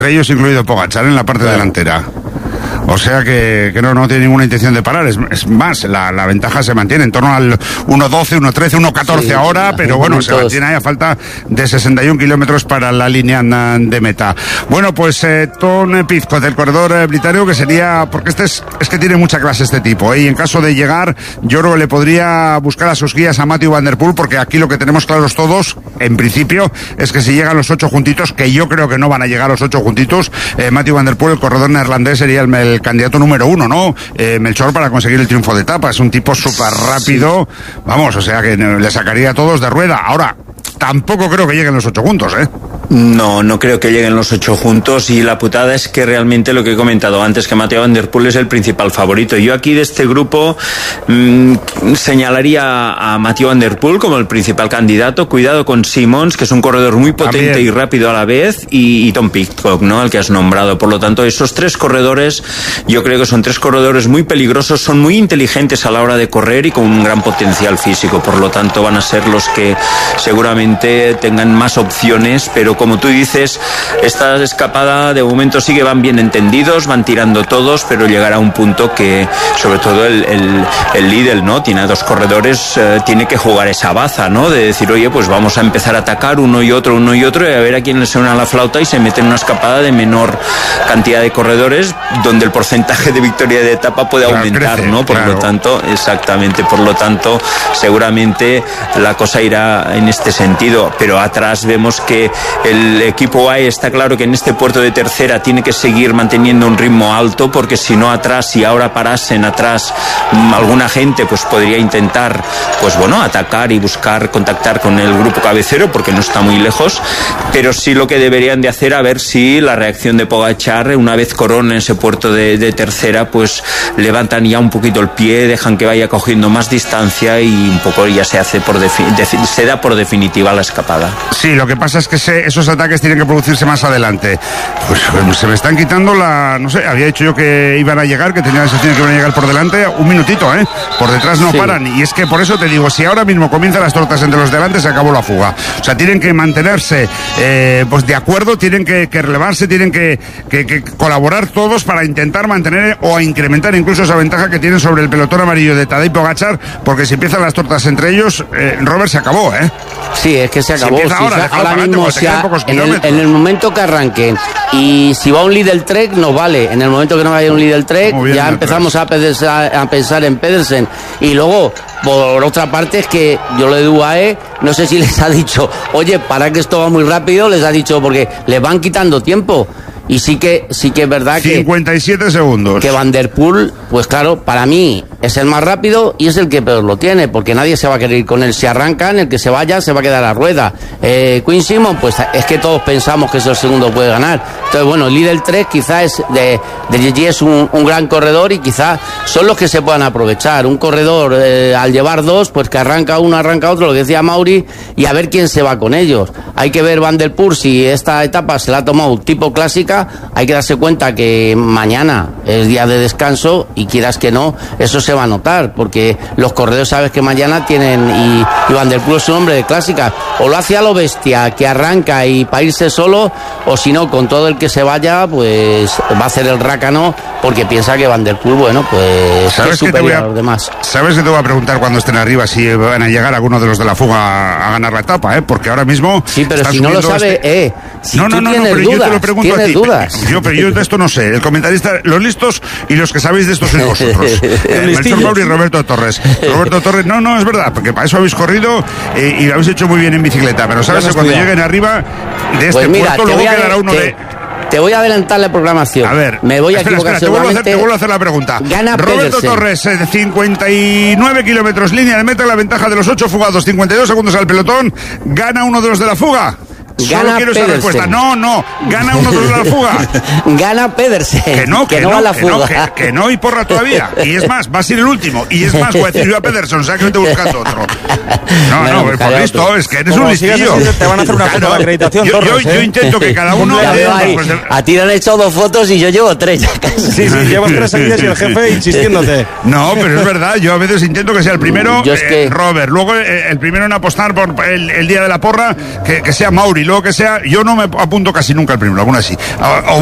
ellos incluido Pogačar en la parte delantera. O sea que no tiene ninguna intención de parar. Es más, la ventaja se mantiene en torno al 1.12, 1.13, 1.14 ahora, pero bueno, se mantiene ahí a falta de 61 kilómetros para la línea de meta. Bueno, pues Tom Pidcock, del corredor británico, que sería, porque es que tiene mucha clase este tipo, y en caso de llegar, yo creo que le podría buscar a sus guías a Mathieu van der Poel, porque aquí lo que tenemos claros todos, en principio, es que si llegan los 8 juntitos, que yo creo que no van a llegar los 8 juntitos, Mathieu van der Poel, el corredor neerlandés, sería el candidato número 1, ¿no? Melchor, para conseguir el triunfo de etapa. Es un tipo súper rápido, vamos, o sea que le sacaría a todos de rueda. Ahora, tampoco creo que lleguen los 8 juntos, ¿eh? No creo que lleguen los 8 juntos, y la putada es que realmente lo que he comentado antes, que Mathieu van der Poel es el principal favorito. Yo aquí de este grupo señalaría a Mathieu van der Poel como el principal candidato. Cuidado con Simons, que es un corredor muy potente también, y rápido a la vez, y Tom Pidcock, ¿no? El que has nombrado. Por lo tanto, esos 3 corredores, yo creo que son 3 corredores muy peligrosos, son muy inteligentes a la hora de correr y con un gran potencial físico. Por lo tanto, van a ser los que seguramente tengan más opciones, pero como tú dices, esta escapada de momento sí que van bien entendidos, van tirando todos, pero llegará un punto que, sobre todo el líder, ¿no? Tiene a 2 corredores, tiene que jugar esa baza, ¿no? De decir, oye, pues vamos a empezar a atacar uno y otro, y a ver a quién le suena la flauta, y se mete en una escapada de menor cantidad de corredores, donde el porcentaje de victoria de etapa puede aumentar, crece, ¿no? Por lo tanto, exactamente, por lo tanto, seguramente la cosa irá en este sentido, pero atrás vemos que el equipo AE está claro que en este puerto de tercera tiene que seguir manteniendo un ritmo alto, porque si no atrás, si ahora parasen atrás alguna gente, pues podría intentar, pues bueno, atacar y buscar contactar con el grupo cabecero, porque no está muy lejos, pero sí lo que deberían de hacer, a ver si la reacción de Pogačar, una vez corona ese puerto de tercera, pues levantan ya un poquito el pie, dejan que vaya cogiendo más distancia, y un poco ya se hace se da por definitiva la escapada. Sí, lo que pasa es que esos ataques tienen que producirse más adelante. Pues se me están quitando no sé, había dicho yo que iban a llegar, que tenía la sensación de que iban a llegar por delante, un minutito, por detrás no paran, y es que por eso te digo, si ahora mismo comienzan las tortas entre los delante, se acabó la fuga. O sea, tienen que mantenerse pues de acuerdo, tienen que relevarse, tienen que colaborar todos para intentar mantener o incrementar incluso esa ventaja que tienen sobre el pelotón amarillo de Tadej Pogačar, porque si empiezan las tortas entre ellos, Robert, se acabó, Sí, es que se acabó. Si ahora mismo, en el momento que arranquen, y si va un Lidl Trek, nos vale. En el momento que no vaya un Lidl Trek, ya empezamos a pensar en Pedersen. Y luego, por otra parte, es que yo lo de UAE, no sé si les ha dicho, oye, para que esto va muy rápido, les ha dicho, porque les van quitando tiempo. Y sí que es verdad 57 segundos. Que Van der Poel, pues claro, para mí es el más rápido y es el que peor lo tiene, porque nadie se va a querer ir con él. Si arrancan, el que se vaya se va a quedar a rueda. Quinn Simmons, pues es que todos pensamos que es el segundo que puede ganar. Entonces, bueno, el Lidl 3 quizás de GG es un gran corredor, y quizás son los que se puedan aprovechar. Un corredor, al llevar 2, pues que arranca uno, arranca otro, lo que decía Mauri, y a ver quién se va con ellos. Hay que ver Van der Poel si esta etapa se la ha tomado tipo clásica. Hay que darse cuenta que mañana es día de descanso, y quieras que no, eso se va a notar, porque los corredores, sabes que mañana tienen, y Van der Poel es un hombre de clásicas, o lo hace a lo bestia, que arranca y para irse solo, o si no, con todo el que se vaya, pues va a hacer el rácano, porque piensa que Van der Poel, bueno, pues es superior a los demás. ¿Sabes que te voy a preguntar cuando estén arriba si van a llegar algunos de los de la fuga a ganar la etapa, porque ahora mismo... Sí, pero si no lo sabe, si tú tienes dudas, yo te lo pregunto a ti. Pero yo de esto no sé. El comentarista, los listos y los que sabéis de esto sois vosotros. Melchor Mauri y Roberto Torres. Roberto Torres, no, es verdad, porque para eso habéis corrido y lo habéis hecho muy bien en bicicleta. Pero sabes que cuando lleguen arriba de este puerto, luego quedará uno de... Te voy a adelantar la programación. A ver, me voy a equivocar seguramente. Te vuelvo a hacer la pregunta. Gana Roberto Pedersen. Torres, 59 kilómetros, línea de meta, la ventaja de los 8 fugados, 52 segundos al pelotón. ¿Gana uno de los de la fuga? Solo quiero esa respuesta. No, gana uno de la fuga. Gana Pedersen. Que no va a la fuga. Que no, y porra todavía. Y es más, va a ser el último. Y es más, voy a decir yo a Pedersen, o sea que vete buscando otro. No, por listo, es que eres un listillo. Te van a hacer una foto de acreditación. Yo intento que cada uno... A ti le han hecho 2 fotos y yo llevo 3 ya casi. Sí, llevas 3 seguidas y el jefe insistiéndote. No, pero es verdad, yo a veces intento que sea el primero Robert, luego el primero en apostar por el día de la porra, que sea Mauri. luego que sea, yo no me apunto casi nunca al primero, alguna sí.